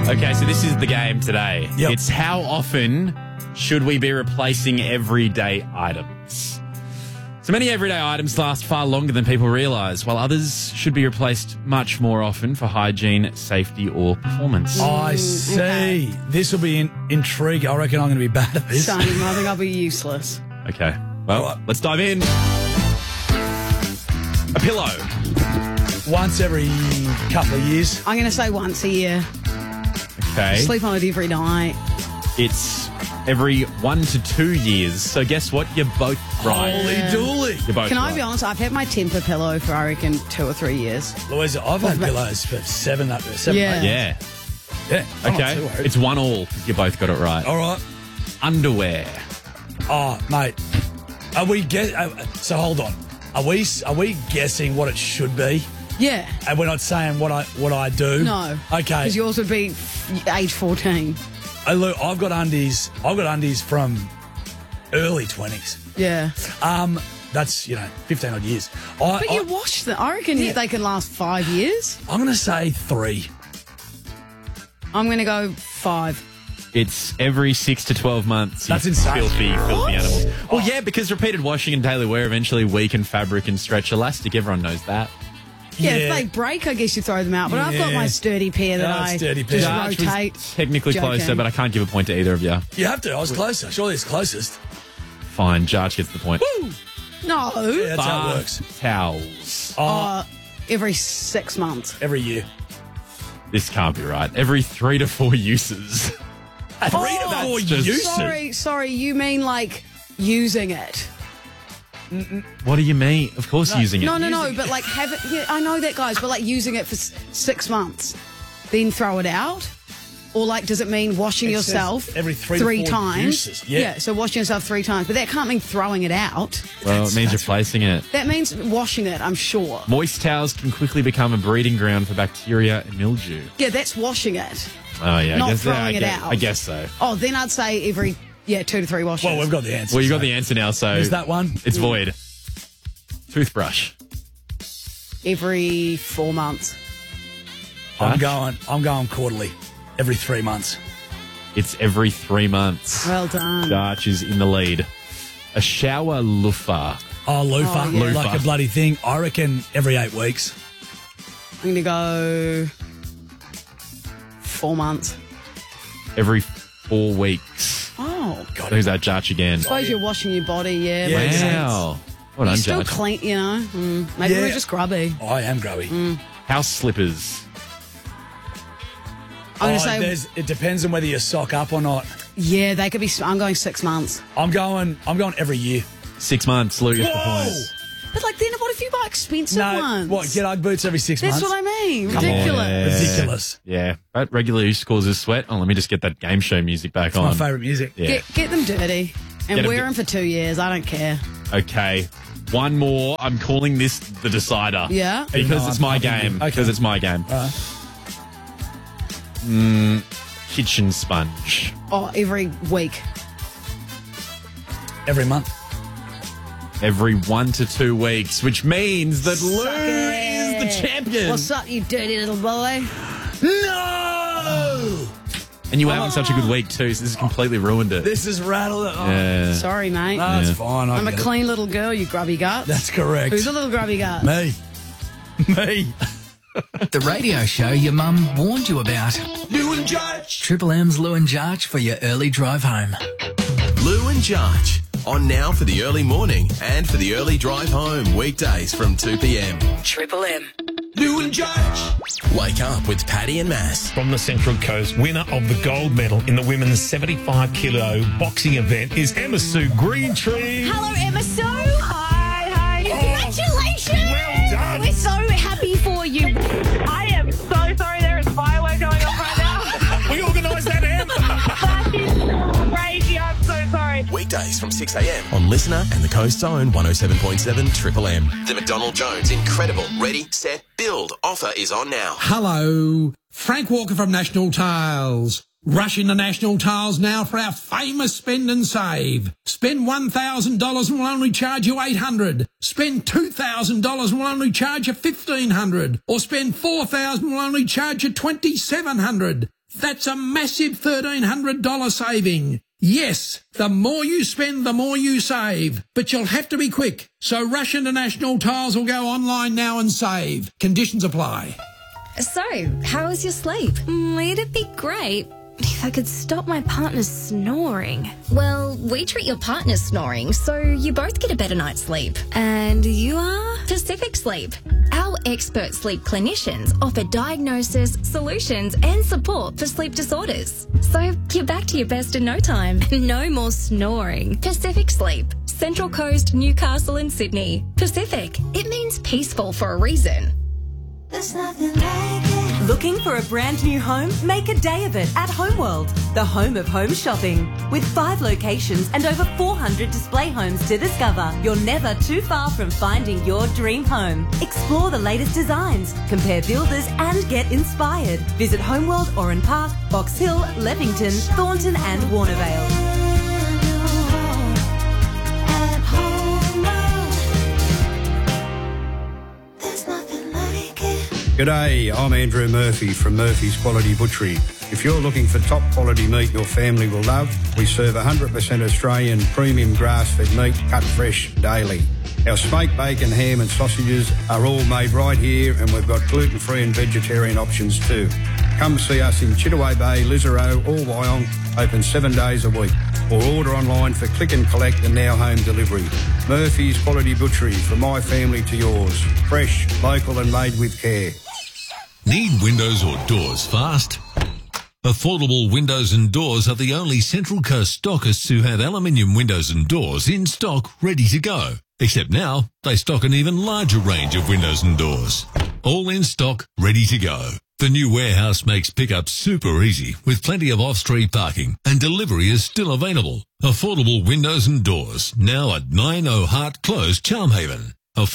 Okay, so this is the game today. Yep. It's how often should we be replacing everyday items? So many everyday items last far longer than people realise, while others should be replaced much more often for hygiene, safety or performance. I see. This will be intriguing. I reckon I'm going to be bad at this. Same. I think I'll be useless. Okay, well, All right. let's dive in. A pillow. Once every couple of years. I'm going to say once a year. Okay. Sleep on it every night. It's every 1 to 2 years. So guess what? You're both right. Holy dooly. You're both Can right. I be honest? I've had my Tempur pillow for, I reckon, 2 or 3 years. Louisa, I've had pillows for 7 up there. 7, Yeah. 8. Yeah. Yeah. I'm not Okay. too worried. It's 1-1. You both got it right. All right. Underwear. Oh, mate. Are we so hold on. Are we guessing what it should be? Yeah. And we're not saying what I do? No. Okay. Because yours would be age 14. Hey, look, I've got undies from early 20s. Yeah. That's, 15 odd years. But you wash them. I reckon they can last 5 years. I'm going to say 3. I'm going to go 5. It's every 6 to 12 months. That's you insane. Filthy What? animals. Well, yeah, because repeated washing and daily wear eventually weaken fabric and stretch elastic. Everyone knows that. Yeah, if they break, I guess you throw them out. But I've got Yeah. my sturdy pair that I sturdy pair. just Jarch was rotate. technically Joking. closer, but I can't give a point to either of you. You have to. I was closer. Surely it's closest. Fine, Jarch gets the point. No. Yeah, that's how it works. Towels. Every 6 months. Every year. This can't be right. Every 3 to 4 uses. 3 to 4 just- uses. Sorry, you mean like using it? What do you mean? Of course, using it. No, but like have it. Yeah, I know that, guys, but like using it for 6 months, then throw it out? Or like, does it mean washing It yourself says every 3 to 4 times? uses. Yeah. So washing yourself 3 times, but that can't mean throwing it out. Well, it means replacing it. That means washing it, I'm sure. Moist towels can quickly become a breeding ground for bacteria and mildew. Yeah, that's washing it. Oh, yeah. Not I guess, throwing it out. I guess so. Oh, then I'd say every 2 to 3 washes. Well, we've got the answer. Well, you got the answer now, so... Is that one? It's void. Toothbrush. Every 4 months. I'm going quarterly. Every 3 months. It's every 3 months. Well done. Jarch is in the lead. A shower loofah. Oh, loofah. Oh, yeah. Like a bloody thing. I reckon every 8 weeks. I'm going to go 4 months. Every 4 weeks. Oh, God, Who's that, Jarch again? I suppose you're washing your body, yeah. Yeah, makes sense. Wow. Well done, You're still Jarch. clean, you know. Maybe Yeah. we're just grubby. I am grubby. House slippers. I'm going to say, it depends on whether you sock up or not. yeah, they could be. I'm going 6 months. I'm going every year. 6 months. Luke gets the Whoa! points. But like, then what if you buy expensive No, ones? what? Get Ugg boots every 6 That's months? what I mean. Come on. Ridiculous. Ridiculous. Yeah. That regular use causes sweat. Oh, let me just get that game show music back My on. favourite music. Yeah. Get them dirty and Get 'em wear di- them for 2 years. I don't care. Okay. One more. I'm calling this the decider. Yeah? Because No, it's my I'm game. okay. Because it's my game. Right. Kitchen sponge. Oh, every week. Every month. Every 1 to 2 weeks, which means that Lou Suck is it. the champion. What's up, you dirty little boy? No! And you were having such a good week too, so this has completely ruined it. This is rattled. Oh, Yeah. Sorry, mate. no, it's fine. I'm a get it. clean little girl, you grubby guts. That's correct. Who's a little grubby gut? Me. Me. The radio show your mum warned you about. Lou and Judge. Triple M's Lou and Jarch for your early drive home. Lou and Jarch. On now for the early morning and for the early drive home. Weekdays from 2 p.m. Triple M. Lou and Judge. Wake up with Paddy and Mass. From the Central Coast, winner of the gold medal in the women's 75-kilo boxing event is Emma Sue Greentree. Hello, Emma Sue. Hi. Congratulations. Well done. We're so happy for you. I am so sorry there is firework going on right now. We organised that, Em. That is crazy. I'm so sorry. Weekdays from 6 a.m. on Listener and the Coast's own 107.7 Triple M. The McDonald Jones Incredible Ready, Set, Build offer is on now. Hello, Frank Walker from National Tiles. Rush into National Tiles now for our famous spend and save. Spend $1,000 and we'll only charge you $800. Spend $2,000 and we'll only charge you $1,500. Or spend $4,000 and we'll only charge you $2,700. That's a massive $1,300 saving. Yes, the more you spend, the more you save. But you'll have to be quick. So rush into National Tiles or go online now and save. Conditions apply. So, how was your sleep? It'd be great if I could stop my partner snoring. Well, we treat your partner snoring, so you both get a better night's sleep. And you are? Pacific Sleep. Our expert sleep clinicians offer diagnosis, solutions, and support for sleep disorders. So you're back to your best in no time. No more snoring. Pacific Sleep. Central Coast, Newcastle and Sydney. Pacific. It means peaceful for a reason. There's nothing like it. Looking for a brand new home? Make a day of it at Homeworld, the home of home shopping. With 5 locations and over 400 display homes to discover, you're never too far from finding your dream home. Explore the latest designs, compare builders and get inspired. Visit Homeworld Oran Park, Box Hill, Levington, Thornton and Warnervale. G'day, I'm Andrew Murphy from Murphy's Quality Butchery. If you're looking for top quality meat your family will love, we serve 100% Australian premium grass-fed meat cut fresh daily. Our smoked bacon, ham and sausages are all made right here, and we've got gluten-free and vegetarian options too. Come see us in Chittaway Bay, Lisarow or Wyong, open 7 days a week. Or order online for click and collect and now home delivery. Murphy's Quality Butchery, from my family to yours. Fresh, local and made with care. Need windows or doors fast? Affordable Windows and Doors are the only Central Coast stockists who have aluminium windows and doors in stock ready to go. Except now, they stock an even larger range of windows and doors. All in stock, ready to go. The new warehouse makes pickup super easy with plenty of off-street parking, and delivery is still available. Affordable Windows and Doors, now at 90 Hart Close, Charmhaven.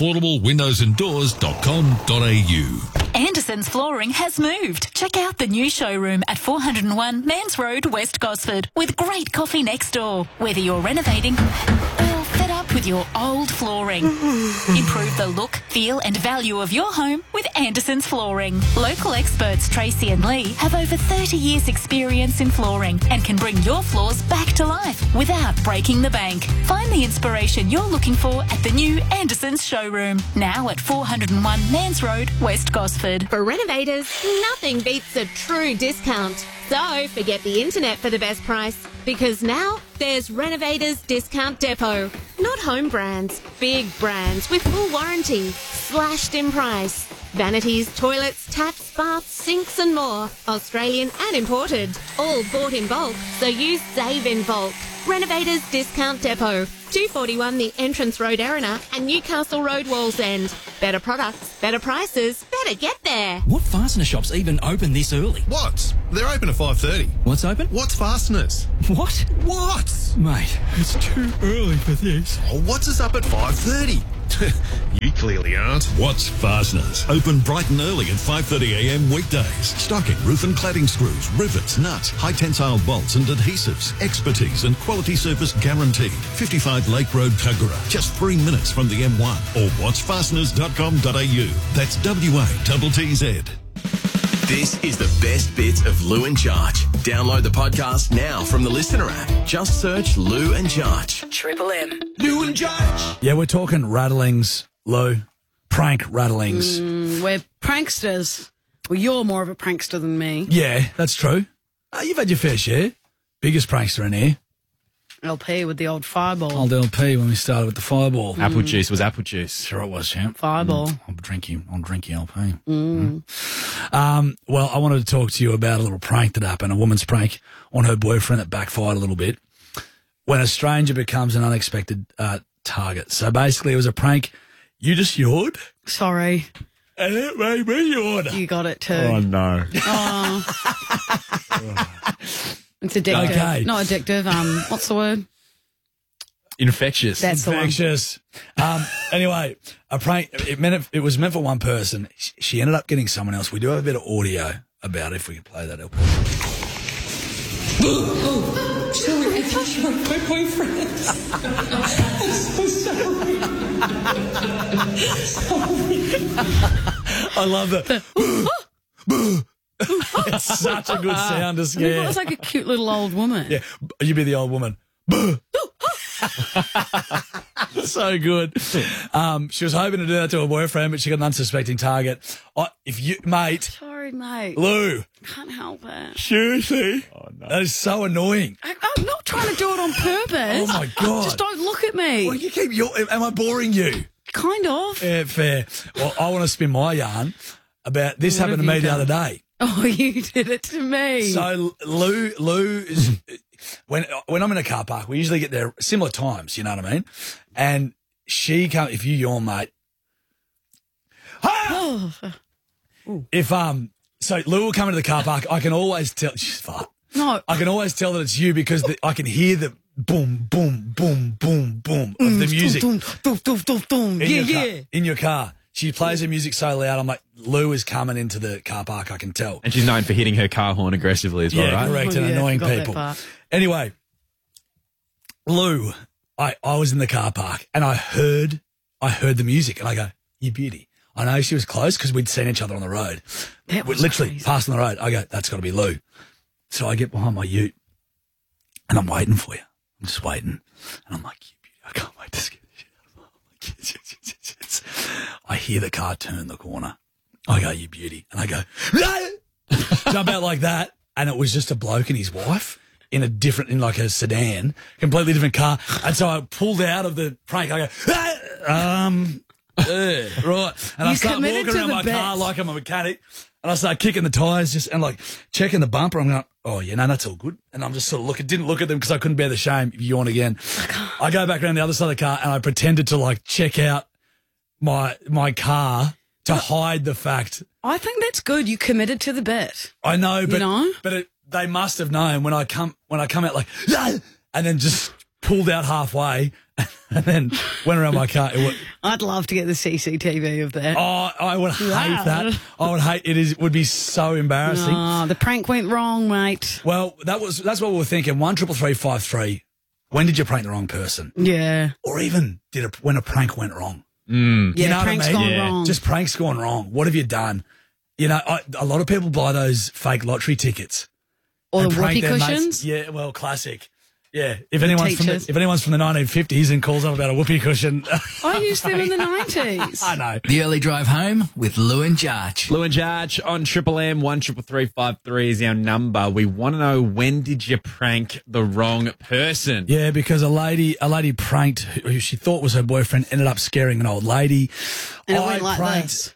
AffordableWindowsandDoors.com.au. Anderson's Flooring has moved. Check out the new showroom at 401 Mans Road, West Gosford, with great coffee next door. Whether you're renovating or fed up with your old flooring, improve the look, feel and value of your home with Anderson's Flooring. Local experts Tracy and Lee have over 30 years experience in flooring and can bring your floors back to life without breaking the bank. Find the inspiration you're looking for at the new Anderson's showroom, now at 401 Mans Road, West Gosford. For renovators, nothing beats a true discount. So forget the internet for the best price, because now there's Renovators Discount Depot. Not home brands, big brands with full warranty, slashed in price. Vanities, toilets, taps, baths, sinks and more. Australian and imported. All bought in bulk, so you save in bulk. Renovators Discount Depot. 241 the Entrance Road, Erina, and Newcastle Road, Wallsend. Better products, better prices, better get there. What fastener shops even open this early? What's? They're open at 5:30. What's open? What's Fasteners? What? What? Mate, it's too early for this. Oh, what's us up at 5:30? You clearly aren't. What's Fasteners? Open bright and early at 5:30 a.m. weekdays. Stocking roof and cladding screws, rivets, nuts, high tensile bolts and adhesives. Expertise and quality service guaranteed. 55 Lake Road, Tuggerah. Just 3 minutes from the M1. Or watchfasteners.com.au. That's WATTZ. This is the best bits of Lou and Jarch. Download the podcast now from the Listener app. Just search Lou and Jarch. Triple M. Lou and Jarch. Yeah, we're talking rattlings, Lou. Prank rattlings. We're pranksters. Well, you're more of a prankster than me. Yeah, that's true. You've had your fair share. Biggest prankster in here. LP with the old fireball. Old LP when we started with the fireball. Apple juice was apple juice. Sure it was, champ. Fireball. I'll drink you LP. Well, I wanted to talk to you about a little prank that happened, a woman's prank on her boyfriend that backfired a little bit. When a stranger becomes an unexpected target. So basically it was a prank. You just yawned. Sorry. And it made me yawn. You got it too. Oh, no. Oh. It's addictive. Okay. Not addictive. What's the word? Infectious. That's infectious. Anyway, a prank. It was meant for one person. She ended up getting someone else. We do have a bit of audio about it. If we could play that. Sorry, I thought you were my boyfriend. I'm so sorry. I love it. It's such a good sound to I mean, scare. it's like a cute little old woman. Yeah, you'd be the old woman. So good. She was hoping to do that to her boyfriend, but she got an unsuspecting target. Mate. Sorry, mate. Lou. Can't help it. Seriously? Oh, no. That is so annoying. I'm not trying to do it on purpose. Oh, my God. Just don't look at me. Well, am I boring you? Kind of. Yeah, fair. Well, I want to spin my yarn about this What happened to have me you the done? other day. Oh, you did it to me. So Lou is when I'm in a car park, we usually get there similar times. You know what I mean? And she comes. If you yawn, mate. If so Lou will come into the car park. I can always tell. She's fart. No, I can always tell that it's you because I can hear the boom, boom, boom, boom, boom of the music. In your car. She plays her music so loud, I'm like, Lou is coming into the car park, I can tell. And she's known for hitting her car horn aggressively as well, Yeah, right? correct, and annoying people. Anyway, Lou, I was in the car park and I heard the music and I go, you beauty. I know she was close because we'd seen each other on the road. That was literally passing the road. I go, that's got to be Lou. So I get behind my ute and I'm waiting for you. I'm just waiting. And I'm like, you beauty, I can't wait to scare the shit out of her. I'm like, yes. I hear the car turn the corner. I go, you beauty. And I go, jump out like that. And it was just a bloke and his wife in like a sedan, completely different car. And so I pulled out of the prank. I go, right. And I start walking around my car like I'm a mechanic. And I start kicking the tyres and like checking the bumper. I'm going, oh, yeah, no, that's all good. And I'm just sort of didn't look at them because I couldn't bear the shame if you yawn again. I go back around the other side of the car and I pretended to like check out my car to hide the fact. I think that's good. You committed to the bit. I know, but they must have known when I come out like, and then just pulled out halfway and then went around my car. I'd love to get the CCTV of that. Oh, I would hate that. I would hate it. It would be so embarrassing. Oh, the prank went wrong, mate. Well, that's what we were thinking. 1-333-53. When did you prank the wrong person? Yeah. Or even when a prank went wrong? Yeah, You know prank's what I mean? gone wrong. Just prank's gone wrong. What have you done? You know, a lot of people buy those fake lottery tickets. Or and the prank whoopee their mates. cushions? Yeah, well, classic. Yeah, if The anyone's teachers. from the 1950s and calls up about a whoopee cushion, I used them in the 90s. I know. The early drive home with Lou and Jarch. Lou and Jarch on Triple M. 1-333-53 is our number. We want to know, when did you prank the wrong person? Yeah, because a lady pranked who she thought was her boyfriend, ended up scaring an old lady. And it went like this.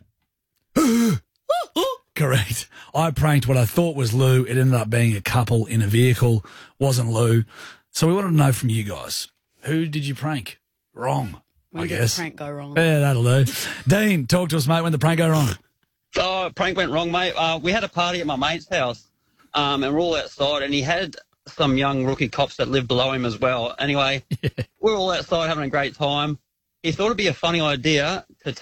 Correct. I pranked what I thought was Lou. It ended up being a couple in a vehicle. Wasn't Lou. So we wanted to know from you guys, who did you prank wrong? When did the prank go wrong? Yeah, that'll do. Dean, talk to us, mate, when the prank go wrong. Oh, prank went wrong, mate. We had a party at my mate's house, and we're all outside, and he had some young rookie cops that lived below him as well. Anyway, we're all outside having a great time. He thought it'd be a funny idea